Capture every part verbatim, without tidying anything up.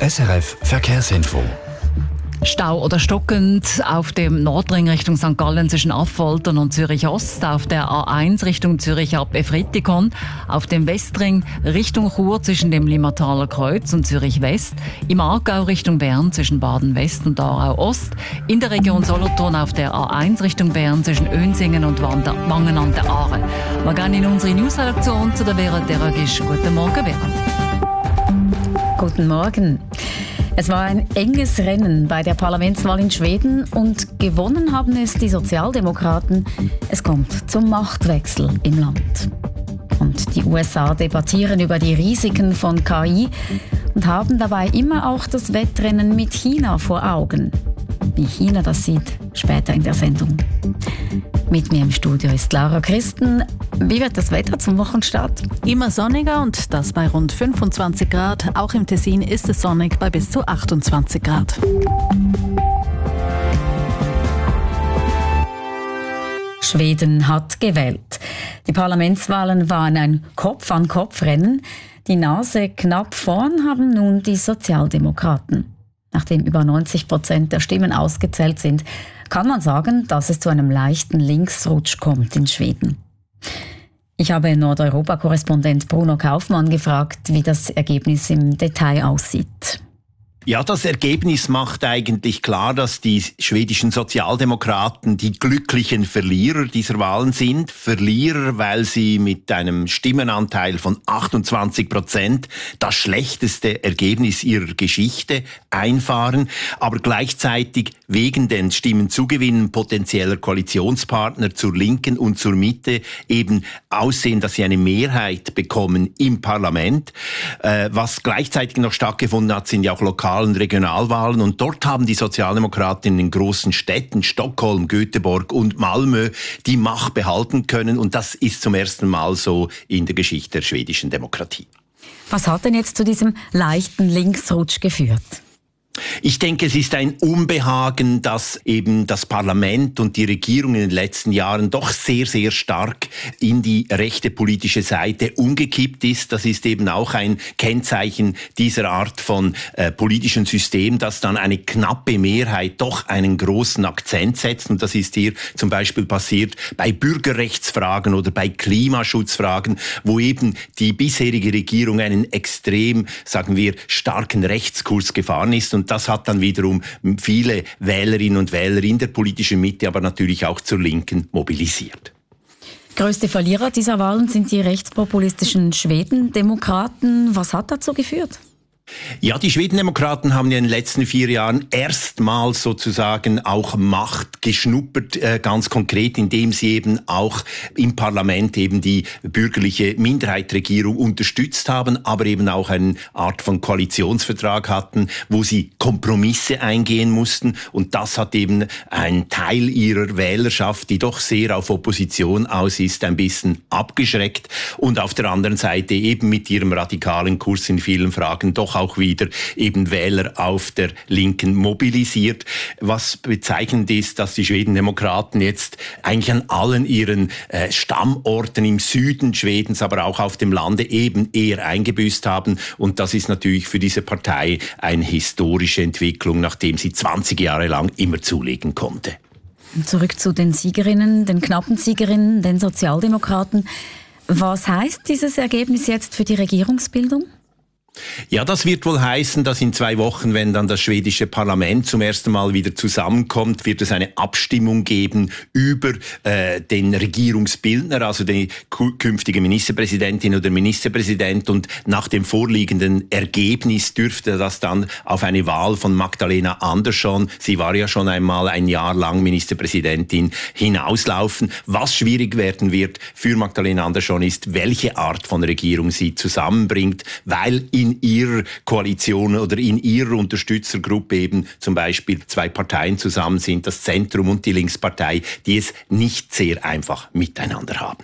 S R F Verkehrsinfo. Stau oder stockend auf dem Nordring Richtung Sankt Gallen zwischen Affoltern und Zürich Ost, auf der A eins Richtung Zürich ab Efretikon, auf dem Westring Richtung Chur zwischen dem Limmataler Kreuz und Zürich West, im Aargau Richtung Bern zwischen Baden West und Aarau Ost, in der Region Solothurn auf der A eins Richtung Bern zwischen Önsingen und Wangen an der Aare. Wir gehen in unsere Newsredaktion zu der Vera Deragisch. Guten Morgen, Vera. Guten Morgen. Es war ein enges Rennen bei der Parlamentswahl in Schweden und gewonnen haben es die Sozialdemokraten. Es kommt zum Machtwechsel im Land. Und die U S A debattieren über die Risiken von K I und haben dabei immer auch das Wettrennen mit China vor Augen. Wie China das sieht, später in der Sendung. Mit mir im Studio ist Laura Christen. Wie wird das Wetter zum Wochenstart? Immer sonniger und das bei rund fünfundzwanzig Grad. Auch im Tessin ist es sonnig bei bis zu achtundzwanzig Grad. Schweden hat gewählt. Die Parlamentswahlen waren ein Kopf-an-Kopf-Rennen. Die Nase knapp vorn haben nun die Sozialdemokraten. Nachdem über neunzig Prozent der Stimmen ausgezählt sind, kann man sagen, dass es zu einem leichten Linksrutsch kommt in Schweden. Ich habe Nordeuropa-Korrespondent Bruno Kaufmann gefragt, wie das Ergebnis im Detail aussieht. Ja, das Ergebnis macht eigentlich klar, dass die schwedischen Sozialdemokraten die glücklichen Verlierer dieser Wahlen sind. Verlierer, weil sie mit einem Stimmenanteil von achtundzwanzig Prozent das schlechteste Ergebnis ihrer Geschichte einfahren, aber gleichzeitig wegen den Stimmenzugewinnen potenzieller Koalitionspartner zur Linken und zur Mitte eben aussehen, dass sie eine Mehrheit bekommen im Parlament. Äh, was gleichzeitig noch stattgefunden hat, sind ja auch lokale Regionalwahlen und dort haben die Sozialdemokraten in den großen Städten Stockholm, Göteborg und Malmö die Macht behalten können und das ist zum ersten Mal so in der Geschichte der schwedischen Demokratie. Was hat denn jetzt zu diesem leichten Linksrutsch geführt? Ich denke, es ist ein Unbehagen, dass eben das Parlament und die Regierung in den letzten Jahren doch sehr, sehr stark in die rechte politische Seite umgekippt ist. Das ist eben auch ein Kennzeichen dieser Art von äh, politischen System, dass dann eine knappe Mehrheit doch einen großen Akzent setzt. Und das ist hier zum Beispiel passiert bei Bürgerrechtsfragen oder bei Klimaschutzfragen, wo eben die bisherige Regierung einen extrem, sagen wir, starken Rechtskurs gefahren ist. Und das hat dann wiederum viele Wählerinnen und Wähler in der politischen Mitte, aber natürlich auch zur Linken mobilisiert. Größte Verlierer dieser Wahlen sind die rechtspopulistischen Schwedendemokraten. Was hat dazu geführt? Ja, die Schwedendemokraten haben ja in den letzten vier Jahren erstmals sozusagen auch Macht geschnuppert, äh, ganz konkret, indem sie eben auch im Parlament eben die bürgerliche Minderheitsregierung unterstützt haben, aber eben auch eine Art von Koalitionsvertrag hatten, wo sie Kompromisse eingehen mussten. Und das hat eben einen Teil ihrer Wählerschaft, die doch sehr auf Opposition aus ist, ein bisschen abgeschreckt. Und auf der anderen Seite eben mit ihrem radikalen Kurs in vielen Fragen doch auch wieder eben Wähler auf der Linken mobilisiert. Was bezeichnend ist, dass die Schwedendemokraten jetzt eigentlich an allen ihren äh, Stammorten im Süden Schwedens, aber auch auf dem Lande eben eher eingebüßt haben. Und das ist natürlich für diese Partei eine historische Entwicklung, nachdem sie zwanzig Jahre lang immer zulegen konnte. Zurück zu den Siegerinnen, den knappen Siegerinnen, den Sozialdemokraten. Was heißt dieses Ergebnis jetzt für die Regierungsbildung? Ja, das wird wohl heißen, dass in zwei Wochen, wenn dann das schwedische Parlament zum ersten Mal wieder zusammenkommt, wird es eine Abstimmung geben über äh, den Regierungsbildner, also die künftige Ministerpräsidentin oder Ministerpräsident. Und nach dem vorliegenden Ergebnis dürfte das dann auf eine Wahl von Magdalena Andersson, sie war ja schon einmal ein Jahr lang Ministerpräsidentin, hinauslaufen. Was schwierig werden wird für Magdalena Andersson ist, welche Art von Regierung sie zusammenbringt, weil in in ihrer Koalition oder in ihrer Unterstützergruppe eben zum Beispiel zwei Parteien zusammen sind, das Zentrum und die Linkspartei, die es nicht sehr einfach miteinander haben.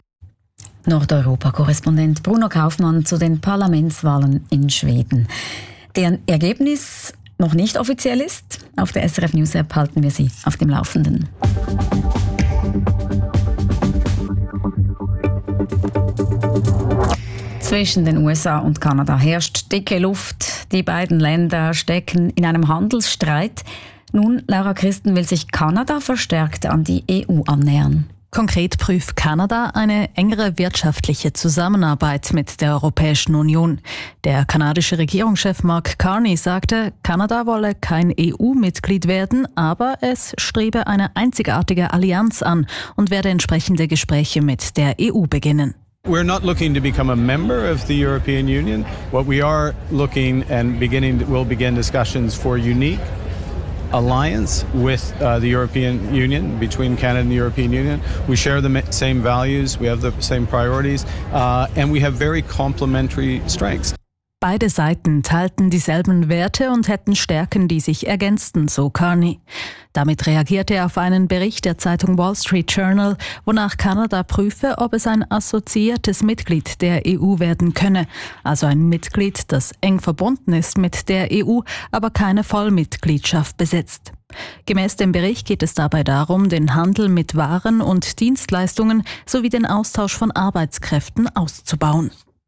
Nordeuropa-Korrespondent Bruno Kaufmann zu den Parlamentswahlen in Schweden. Deren Ergebnis noch nicht offiziell ist. Auf der S R F News App halten wir Sie auf dem Laufenden. Zwischen den U S A und Kanada herrscht dicke Luft. Die beiden Länder stecken in einem Handelsstreit. Nun, Laura Christen, will sich Kanada verstärkt an die E U annähern. Konkret prüft Kanada eine engere wirtschaftliche Zusammenarbeit mit der Europäischen Union. Der kanadische Regierungschef Mark Carney sagte, Kanada wolle kein E U-Mitglied werden, aber es strebe eine einzigartige Allianz an und werde entsprechende Gespräche mit der E U beginnen. We're not looking to become a member of the European Union. What we are looking and beginning, we'll begin discussions for unique alliance with uh, the European Union, between Canada and the European Union. We share the same values, we have the same priorities, uh, and we have very complementary strengths. Beide Seiten teilten dieselben Werte und hätten Stärken, die sich ergänzten, so Carney. Damit reagierte er auf einen Bericht der Zeitung Wall Street Journal, wonach Kanada prüfe, ob es ein assoziiertes Mitglied der E U werden könne, also ein Mitglied, das eng verbunden ist mit der E U, aber keine Vollmitgliedschaft besitzt. Gemäß dem Bericht geht es dabei darum, den Handel mit Waren und Dienstleistungen sowie den Austausch von Arbeitskräften auszubauen.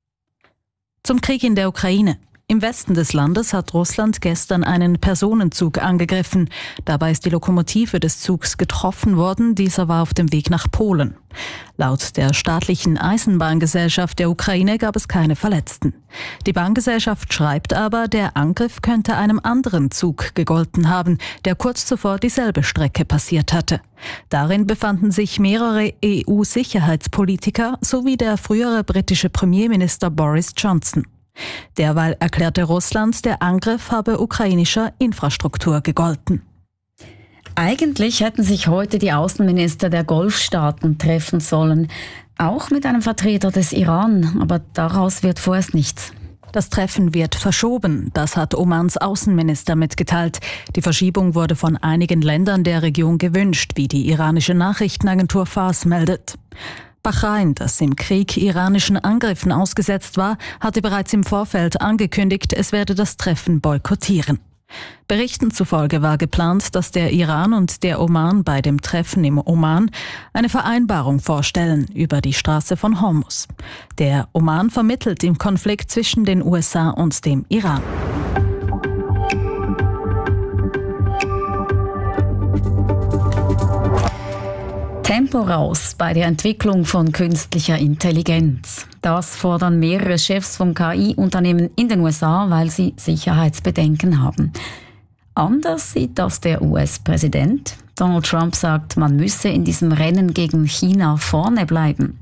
Zum Krieg in der Ukraine. Im Westen des Landes hat Russland gestern einen Personenzug angegriffen. Dabei ist die Lokomotive des Zugs getroffen worden. Dieser war auf dem Weg nach Polen. Laut der staatlichen Eisenbahngesellschaft der Ukraine gab es keine Verletzten. Die Bahngesellschaft schreibt aber, der Angriff könnte einem anderen Zug gegolten haben, der kurz zuvor dieselbe Strecke passiert hatte. Darin befanden sich mehrere E U-Sicherheitspolitiker sowie der frühere britische Premierminister Boris Johnson. Derweil erklärte Russland, der Angriff habe ukrainischer Infrastruktur gegolten. Eigentlich hätten sich heute die Außenminister der Golfstaaten treffen sollen, auch mit einem Vertreter des Iran, aber daraus wird vorerst nichts. Das Treffen wird verschoben, das hat Omans Außenminister mitgeteilt. Die Verschiebung wurde von einigen Ländern der Region gewünscht, wie die iranische Nachrichtenagentur Fars meldet. Bahrain, das im Krieg iranischen Angriffen ausgesetzt war, hatte bereits im Vorfeld angekündigt, es werde das Treffen boykottieren. Berichten zufolge war geplant, dass der Iran und der Oman bei dem Treffen im Oman eine Vereinbarung vorstellen über die Straße von Hormuz. Der Oman vermittelt im Konflikt zwischen den U S A und dem Iran. Tempo raus bei der Entwicklung von künstlicher Intelligenz. Das fordern mehrere Chefs von K I-Unternehmen in den U S A, weil sie Sicherheitsbedenken haben. Anders sieht das der U S-Präsident. Donald Trump sagt, man müsse in diesem Rennen gegen China vorne bleiben.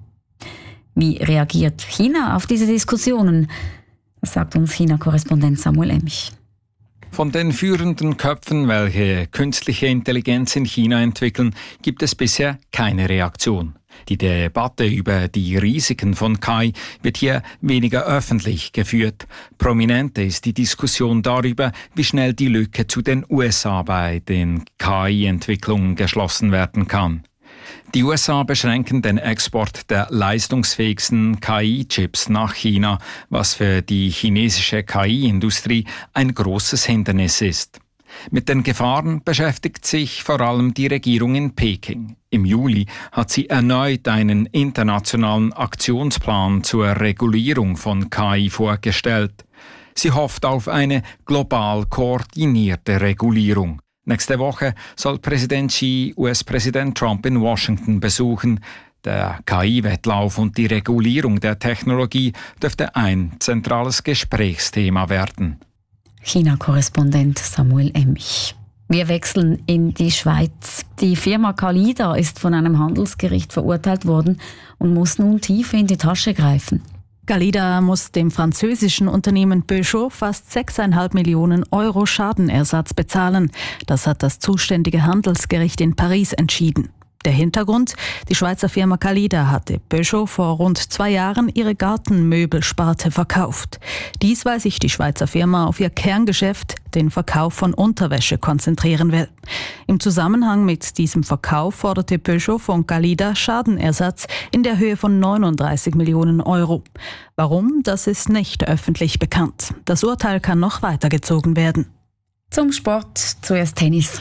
Wie reagiert China auf diese Diskussionen? Das sagt uns China-Korrespondent Samuel Emch. Von den führenden Köpfen, welche künstliche Intelligenz in China entwickeln, gibt es bisher keine Reaktion. Die Debatte über die Risiken von K I wird hier weniger öffentlich geführt. Prominenter ist die Diskussion darüber, wie schnell die Lücke zu den U S A bei den K I-Entwicklungen geschlossen werden kann. Die U S A beschränken den Export der leistungsfähigsten K I-Chips nach China, was für die chinesische K I-Industrie ein großes Hindernis ist. Mit den Gefahren beschäftigt sich vor allem die Regierung in Peking. Im Juli hat sie erneut einen internationalen Aktionsplan zur Regulierung von K I vorgestellt. Sie hofft auf eine global koordinierte Regulierung. Nächste Woche soll Präsident Xi U S-Präsident Trump in Washington besuchen. Der K I-Wettlauf und die Regulierung der Technologie dürfte ein zentrales Gesprächsthema werden. China-Korrespondent Samuel Emch. Wir wechseln in die Schweiz. Die Firma Calida ist von einem Handelsgericht verurteilt worden und muss nun tief in die Tasche greifen. Calida muss dem französischen Unternehmen Peugeot fast sechseinhalb Millionen Euro Schadenersatz bezahlen. Das hat das zuständige Handelsgericht in Paris entschieden. Der Hintergrund: Die Schweizer Firma Calida hatte Peugeot vor rund zwei Jahren ihre Gartenmöbelsparte verkauft. Dies, weil sich die Schweizer Firma auf ihr Kerngeschäft, den Verkauf von Unterwäsche, konzentrieren will. Im Zusammenhang mit diesem Verkauf forderte Peugeot von Calida Schadenersatz in der Höhe von neununddreißig Millionen Euro. Warum? Das ist nicht öffentlich bekannt. Das Urteil kann noch weitergezogen werden. Zum Sport zuerst Tennis.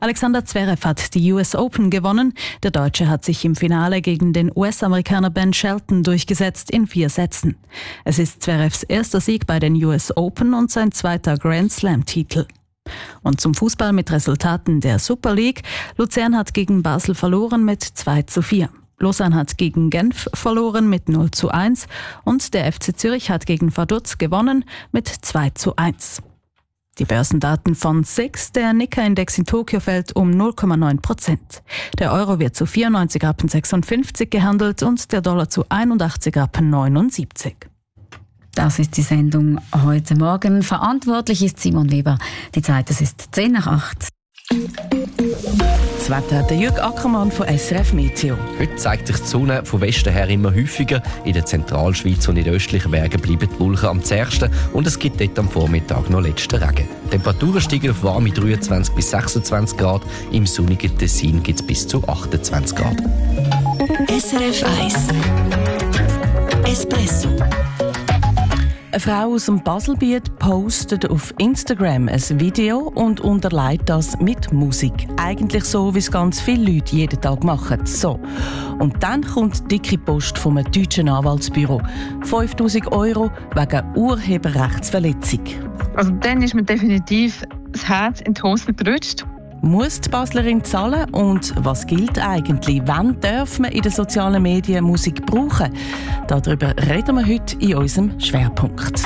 Alexander Zverev hat die U S Open gewonnen. Der Deutsche hat sich im Finale gegen den U S-Amerikaner Ben Shelton durchgesetzt in vier Sätzen. Es ist Zverevs erster Sieg bei den U S Open und sein zweiter Grand Slam-Titel. Und zum Fußball mit Resultaten der Super League. Luzern hat gegen Basel verloren mit zwei zu vier. Lausanne hat gegen Genf verloren mit null zu eins und der F C Zürich hat gegen Vaduz gewonnen mit zwei zu eins. Die Börsendaten von S I X, der Nikkei-Index in Tokio fällt um null Komma neun Prozent. Der Euro wird zu vierundneunzig Komma sechsundfünfzig gehandelt und der Dollar zu einundachtzig Komma neunundsiebzig. Das ist die Sendung heute Morgen. Verantwortlich ist Simon Weber. Die Zeit, es ist zehn nach acht. Das Wetter, der Jürg Ackermann von S R F Meteo. Heute zeigt sich die Sonne von Westen her immer häufiger. In der Zentralschweiz und in den östlichen Bergen bleiben die Wolken am zärgsten und es gibt dort am Vormittag noch letzten Regen. Die Temperaturen steigen auf warme dreiundzwanzig bis sechsundzwanzig Grad. Im sonnigen Tessin gibt es bis zu achtundzwanzig Grad. S R F eins Espresso. Eine Frau aus dem Baselbiet postet auf Instagram ein Video und unterlegt das mit Musik. Eigentlich so, wie es ganz viele Leute jeden Tag machen. So. Und dann kommt dicke Post vom deutschen Anwaltsbüro. fünftausend Euro wegen Urheberrechtsverletzung. Also dann ist mir definitiv das Herz in die Hose gerutscht. Muss die Baslerin zahlen? Und was gilt eigentlich? Wann darf man in den sozialen Medien Musik brauchen? Darüber reden wir heute in unserem Schwerpunkt.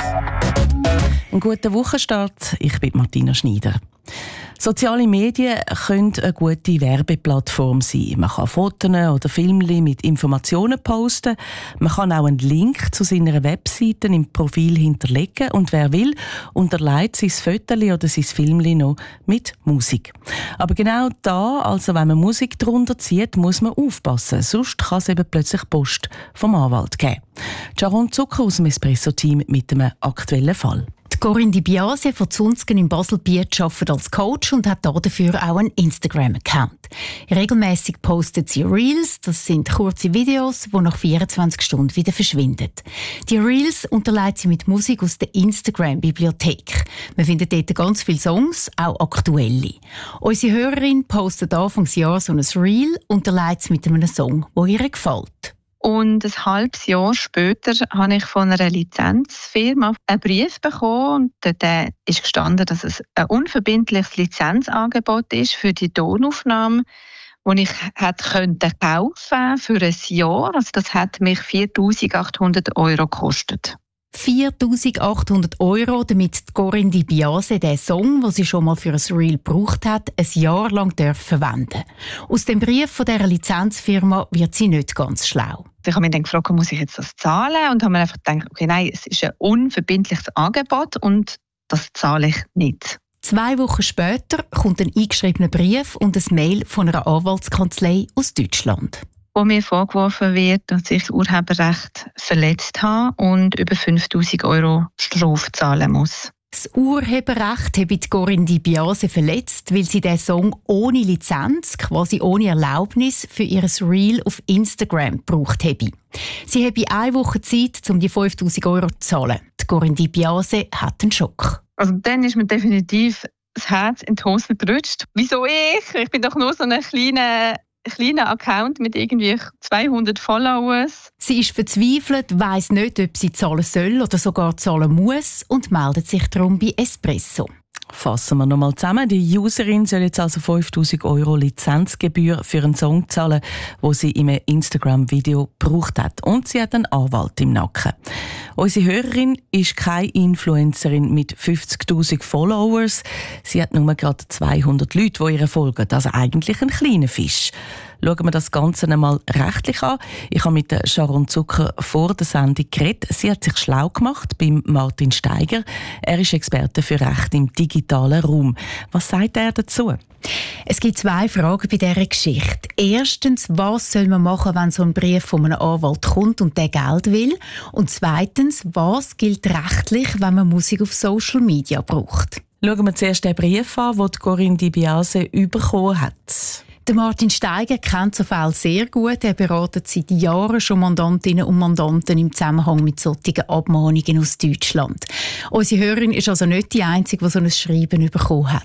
Einen guten Wochenstart. Ich bin Martina Schneider. Soziale Medien können eine gute Werbeplattform sein. Man kann Fotos oder Filme mit Informationen posten. Man kann auch einen Link zu seiner Webseite im Profil hinterlegen. Und wer will, unterlegt sein Foto oder sein Film noch mit Musik. Aber genau da, also wenn man Musik drunter zieht, muss man aufpassen. Sonst kann es eben plötzlich Post vom Anwalt geben. Sharon Zucker aus dem Espresso-Team mit einem aktuellen Fall. Corinne Di Biase von Zunzgen im Baselbiet arbeitet als Coach und hat dafür auch einen Instagram-Account. Regelmäßig postet sie Reels, das sind kurze Videos, die nach vierundzwanzig Stunden wieder verschwinden. Die Reels unterlegt sie mit Musik aus der Instagram-Bibliothek. Man findet dort ganz viele Songs, auch aktuelle. Unsere Hörerin postet Anfangsjahr so ein Reel und unterlegt es mit einem Song, der ihr gefällt. Und ein halbes Jahr später habe ich von einer Lizenzfirma einen Brief bekommen. Und dort ist gestanden, dass es ein unverbindliches Lizenzangebot ist für die Tonaufnahme, die ich hätte könnte kaufen für ein Jahr. Also das hat mich viertausendachthundert Euro gekostet. viertausendachthundert Euro, damit Corinne Di Biase den Song, den sie schon mal für ein Reel gebraucht hat, ein Jahr lang verwenden. Aus dem Brief von dieser Lizenzfirma wird sie nicht ganz schlau. Ich habe mich dann gefragt, muss ich jetzt das zahlen? Und habe mir einfach gedacht, okay, nein, es ist ein unverbindliches Angebot und das zahle ich nicht. Zwei Wochen später kommt ein eingeschriebener Brief und ein Mail von einer Anwaltskanzlei aus Deutschland, wo mir vorgeworfen wird, dass ich das Urheberrecht verletzt habe und über fünftausend Euro Strafe zahlen muss. Das Urheberrecht habe Corinne Di Biase verletzt, weil sie den Song ohne Lizenz, quasi ohne Erlaubnis, für ihr Reel auf Instagram gebraucht habe. Sie habe eine Woche Zeit, um die fünftausend Euro zu zahlen. Die Corinne Di Biase hat einen Schock. Also dann ist mir definitiv das Herz in die Hose gerutscht. Wieso ich? Ich bin doch nur so eine kleine... kleiner Account mit irgendwie zweihundert Followers. Sie ist verzweifelt, weiss nicht, ob sie zahlen soll oder sogar zahlen muss und meldet sich darum bei Espresso. Fassen wir nochmal zusammen. Die Userin soll jetzt also fünftausend Euro Lizenzgebühr für einen Song zahlen, den sie in einem Instagram-Video gebraucht hat. Und sie hat einen Anwalt im Nacken. Unsere Hörerin ist keine Influencerin mit fünfzigtausend Followers. Sie hat nur gerade zweihundert Leute, die ihr folgen. Also eigentlich ein kleiner Fisch. Schauen wir das Ganze einmal rechtlich an. Ich habe mit Sharon Zucker vor der Sendung geredet. Sie hat sich schlau gemacht beim Martin Steiger. Er ist Experte für Recht im digitalen Raum. Was sagt er dazu? Es gibt zwei Fragen bei dieser Geschichte. Erstens, was soll man machen, wenn so ein Brief von einem Anwalt kommt und der Geld will? Und zweitens, was gilt rechtlich, wenn man Musik auf Social Media braucht? Schauen wir zuerst den Brief an, den Corinne Di Biase bekommen hat. Der Martin Steiger kennt so Fälle sehr gut. Er beratet seit Jahren schon Mandantinnen und Mandanten im Zusammenhang mit solchen Abmahnungen aus Deutschland. Unsere Hörerin ist also nicht die Einzige, die so ein Schreiben bekommen hat.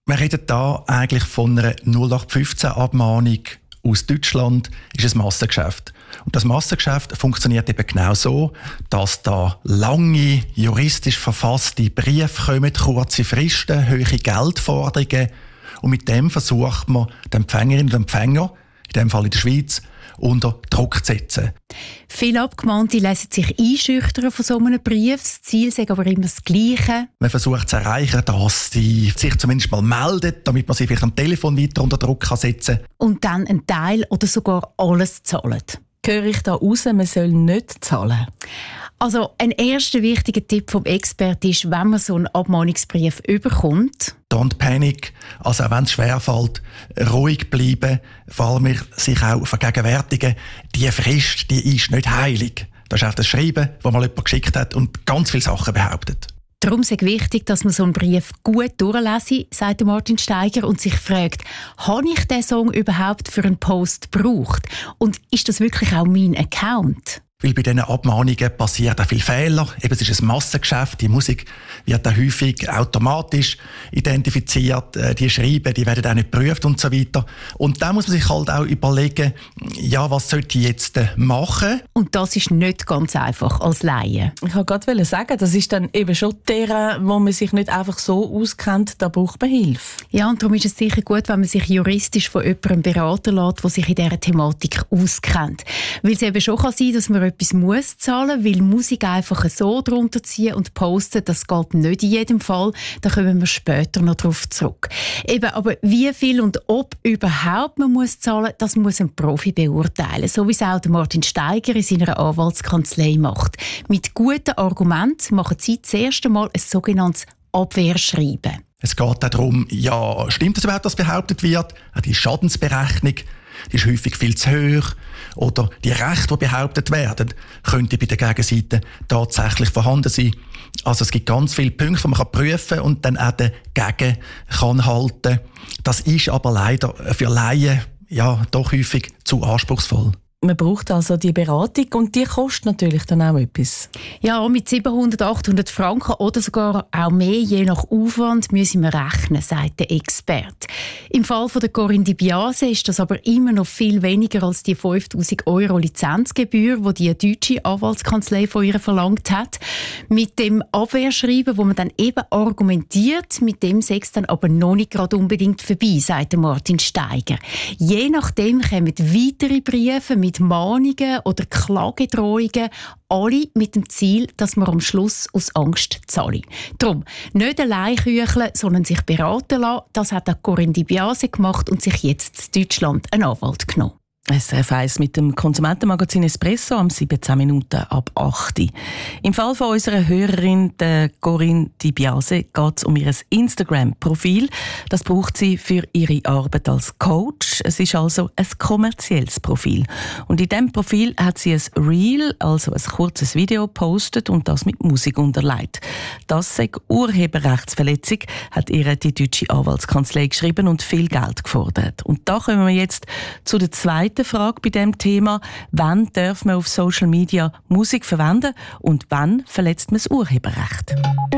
Wir reden hier eigentlich von einer null acht fünfzehn Abmahnung aus Deutschland. Das ist ein Massengeschäft. Und das Massengeschäft funktioniert eben genau so, dass da lange, juristisch verfasste Briefe kommen, kurze Fristen, hohe Geldforderungen. Und mit dem versucht man, den Empfängerinnen und Empfänger, in diesem Fall in der Schweiz, unter Druck zu setzen. Viele Abgemahnte lassen sich einschüchtern von so einem Brief. Das Ziel ist aber immer das Gleiche. Man versucht zu erreichen, dass sie sich zumindest mal meldet, damit man sie vielleicht am Telefon weiter unter Druck setzen kann. Und dann einen Teil oder sogar alles zahlen. Höre ich da raus, man soll nicht zahlen? Also ein erster wichtiger Tipp vom Experten ist, wenn man so einen Abmahnungsbrief überkommt. Don't panic, also auch wenn es schwerfällt, ruhig bleiben, vor allem sich auch vergegenwärtigen, die Frist, die ist nicht heilig. Das ist auch das Schreiben, das mal jemand geschickt hat und ganz viele Sachen behauptet. Darum ist es wichtig, dass man so einen Brief gut durchlese, sagt Martin Steiger, und sich fragt, habe ich diesen Song überhaupt für einen Post gebraucht? Und ist das wirklich auch mein Account? Weil bei diesen Abmahnungen passieren auch viele Fehler. Eben, es ist ein Massengeschäft. Die Musik wird auch häufig automatisch identifiziert. Die Schreiben, die werden auch nicht geprüft und so weiter. Und da muss man sich halt auch überlegen, ja, was sollte ich jetzt machen? Und das ist nicht ganz einfach als Laie. Ich wollte gerade sagen, das ist dann eben schon der, wo man sich nicht einfach so auskennt, da braucht man Hilfe. Ja, und darum ist es sicher gut, wenn man sich juristisch von jemandem beraten lässt, der sich in dieser Thematik auskennt. Weil es eben schon kann sein, dass man etwas muss zahlen, weil Musik einfach so drunter ziehen und posten, das geht nicht in jedem Fall. Da kommen wir später noch darauf zurück. Eben, aber wie viel und ob überhaupt man muss zahlen, das muss ein Profi beurteilen, so wie es auch der Martin Steiger in seiner Anwaltskanzlei macht. Mit guten Argumenten machen sie zuerst einmal ein sogenanntes Abwehrschreiben. Es geht auch darum, ja, stimmt es überhaupt, was behauptet wird? Auch die Schadensberechnung, die ist häufig viel zu hoch. Oder die Rechte, die behauptet werden, könnte bei der Gegenseite tatsächlich vorhanden sein. Also es gibt ganz viele Punkte, die man prüfen kann und dann auch dagegen kann halten. Das ist aber leider für Laien ja doch häufig zu anspruchsvoll. Man braucht also die Beratung und die kostet natürlich dann auch etwas. Ja, mit siebenhundert, achthundert Franken oder sogar auch mehr, je nach Aufwand, müssen wir rechnen, sagt der Experte. Im Fall von der Corinne Di Biase ist das aber immer noch viel weniger als die fünftausend Euro Lizenzgebühr, die die deutsche Anwaltskanzlei von ihr verlangt hat. Mit dem Abwehrschreiben, wo man dann eben argumentiert, mit dem sei es dann aber noch nicht gerade unbedingt vorbei, sagt Martin Steiger. Je nachdem kommen weitere Briefe mit Mahnungen oder Klagedrohungen, alle mit dem Ziel, dass man am Schluss aus Angst zahlt. Darum, nicht allein kücheln, sondern sich beraten lassen. Das hat auch Corinne Di Biase gemacht und sich jetzt in Deutschland einen Anwalt genommen. S R F eins mit dem Konsumentenmagazin Espresso am siebzehn Minuten ab acht. Im Fall von unserer Hörerin, der Corinne Di Biase, geht es um ihr Instagram-Profil. Das braucht sie für ihre Arbeit als Coach. Es ist also ein kommerzielles Profil. Und in diesem Profil hat sie ein Reel, also ein kurzes Video, gepostet und das mit Musik unterlegt. Das sei Urheberrechtsverletzung, hat ihr die deutsche Anwaltskanzlei geschrieben und viel Geld gefordert. Und da kommen wir jetzt zu der zweiten Frage bei diesem Thema: Wann darf man auf Social Media Musik verwenden und wann verletzt man das Urheberrecht?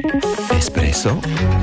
Espresso?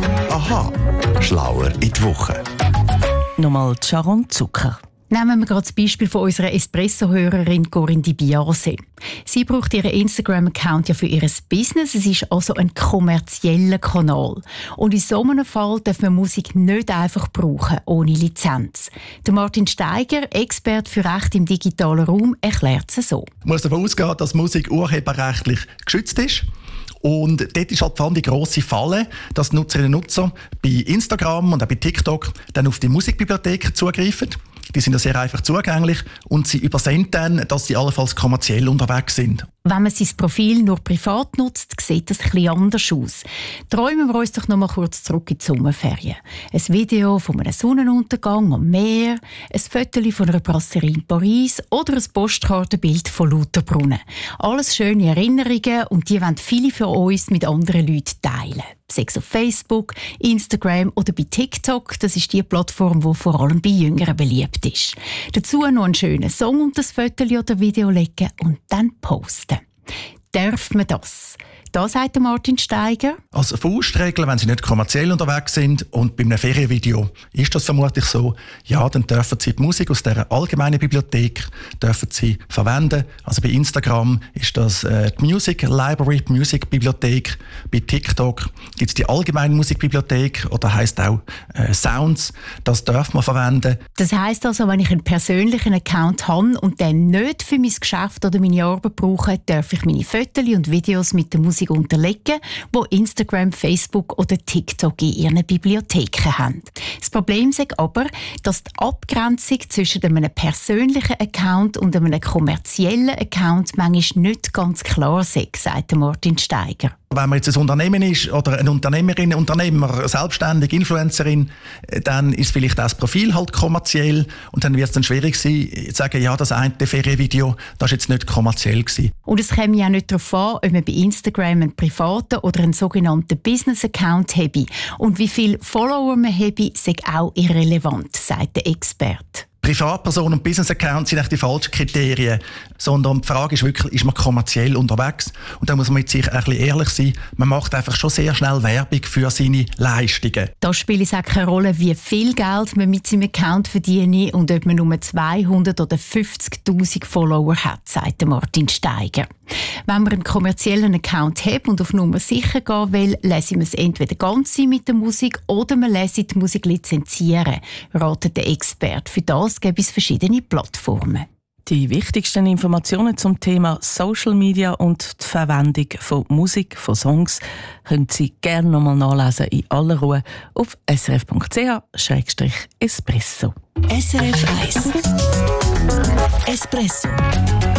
Aha, schlauer in die Woche. Nochmal Sharon Zucker. Nehmen wir gerade das Beispiel von unserer Espresso-Hörerin Corinne Di Biase. Sie braucht ihren Instagram-Account ja für ihr Business. Es ist also ein kommerzieller Kanal. Und in so einem Fall darf man Musik nicht einfach brauchen, ohne Lizenz. Der Martin Steiger, Experte für Recht im digitalen Raum, erklärt es so. Man muss davon ausgehen, dass Musik urheberrechtlich geschützt ist. Und dort ist halt vor allem die grosse Falle, dass Nutzerinnen und Nutzer bei Instagram und auch bei TikTok dann auf die Musikbibliothek zugreifen. Die sind ja sehr einfach zugänglich und sie übersehen dann, dass sie allenfalls kommerziell unterwegs sind. Wenn man sein Profil nur privat nutzt, sieht das ein bisschen anders aus. Träumen wir uns doch noch mal kurz zurück in die Sommerferien. Ein Video von einem Sonnenuntergang am Meer, ein Foto von einer Brasserie in Paris oder ein Postkartenbild von Lauterbrunnen. Alles schöne Erinnerungen und die wollen viele von uns mit anderen Leuten teilen. Sei es auf Facebook, Instagram oder bei TikTok. Das ist die Plattform, die vor allem bei Jüngeren beliebt ist. Dazu noch einen schönen Song und das Foto oder Video legen und dann posten. Darf man das? Da sagt Martin Steiger. Als Faustregel, wenn Sie nicht kommerziell unterwegs sind und bei einem Ferienvideo ist das vermutlich so, ja, dann dürfen Sie die Musik aus der allgemeinen Bibliothek dürfen Sie verwenden. Also bei Instagram ist das äh, die Music Library, die Music Bibliothek. Bei TikTok gibt es die allgemeine Musikbibliothek oder heisst auch äh, Sounds. Das darf man verwenden. Das heisst also, wenn ich einen persönlichen Account habe und den nicht für mein Geschäft oder meine Arbeit brauche, darf ich meine Fotos und Videos mit der Musik unterlegen, wo Instagram, Facebook oder TikTok in ihren Bibliotheken haben. Das Problem ist aber, dass die Abgrenzung zwischen einem persönlichen Account und einem kommerziellen Account manchmal nicht ganz klar ist, sagt Martin Steiger. Wenn man jetzt ein Unternehmen ist oder eine Unternehmerin, Unternehmer, selbstständig, Influencerin, dann ist vielleicht das Profil halt kommerziell und dann wird es dann schwierig sein, zu sagen, ja, das eine Ferienvideo, das ist jetzt nicht kommerziell gewesen. Und es käme ja nicht darauf an, ob man bei Instagram einen privaten oder einen sogenannten Business-Account habe. Und wie viele Follower man habe, sei auch irrelevant, sagt der Experte. Privatpersonen und Business-Accounts sind nicht die falschen Kriterien, sondern die Frage ist wirklich, ist man kommerziell unterwegs? Und da muss man mit sich ein bisschen ehrlich sein, man macht einfach schon sehr schnell Werbung für seine Leistungen. Da spielt es auch keine Rolle, wie viel Geld man mit seinem Account verdient und ob man nur zweihundert oder fünfzigtausend Follower hat, sagt Martin Steiger. Wenn man einen kommerziellen Account hat und auf Nummer sicher gehen will, lässt man es entweder ganz sein mit der Musik oder man lässt die Musik lizenzieren, ratet der Experte. Für das gibt es verschiedene Plattformen. Die wichtigsten Informationen zum Thema Social Media und die Verwendung von Musik, von Songs, können Sie gerne nochmal nachlesen in aller Ruhe auf s r f punkt c h slash espresso. S R F eins Espresso.